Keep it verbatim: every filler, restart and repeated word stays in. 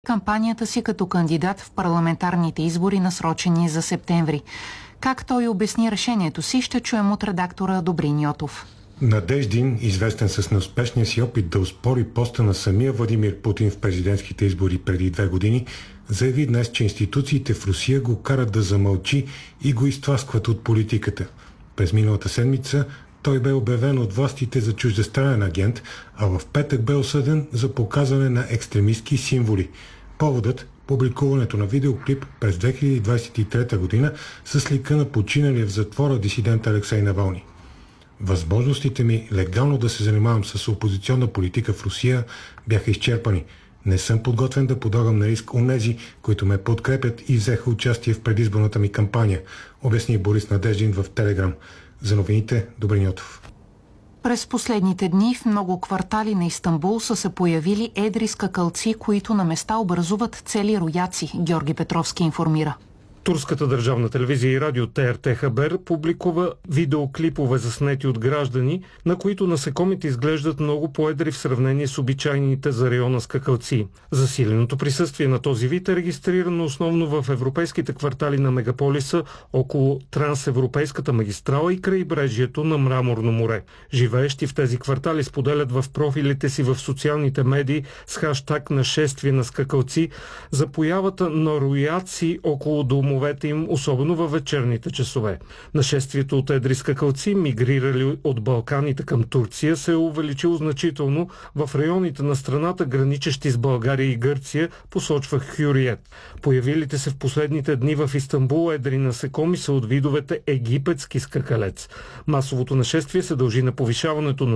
кампанията си като кандидат в парламентарните избори, насрочени за септември. Как той обясни решението си, ще чуем от редактора Добрин Йотов. Надеждин, известен с неуспешния си опит да оспори поста на самия Владимир Путин в президентските избори преди две години, заяви днес, че институциите в Русия го карат да замълчи и го изтласкват от политиката. През миналата седмица той бе обявен от властите за чуждестранен агент, а в петък бе осъден за показване на екстремистки символи. Поводът – публикуването на видеоклип през две хиляди двадесет и трета година с лика на починалия в затвора дисидент Алексей Навални. Възможностите ми легално да се занимавам с опозиционна политика в Русия бяха изчерпани. Не съм подготвен да подлагам на риск онези, които ме подкрепят и взеха участие в предизборната ми кампания, обясни Борис Надеждин в Телеграм. За новините, Добрин Йотов. През последните дни в много квартали на Истанбул са се появили едри скакалци, които на места образуват цели рояци, Георги Петровски информира. Турската държавна телевизия и радио Т Р Т Хабер публикува видеоклипове заснети от граждани, на които насекомите изглеждат много по-едри в сравнение с обичайните за района скакалци. Засиленото присъствие на този вид е регистрирано основно в европейските квартали на мегаполиса, около трансевропейската магистрала и крайбрежието на Мраморно море. Живеещи в тези квартали споделят в профилите си в социалните медии с хаштаг нашествие на скакалци за появата на рояци около дома им, особено във вечерните часове. Нашествието от едри скакалци, мигрирали от Балканите към Турция, се е увеличило значително в районите на страната, граничещи с България и Гърция, посочва Хюриет. Появилите се в последните дни в Истанбул едри насекоми са от видовете египетски скакалец. Масовото нашествие се дължи на повишаването на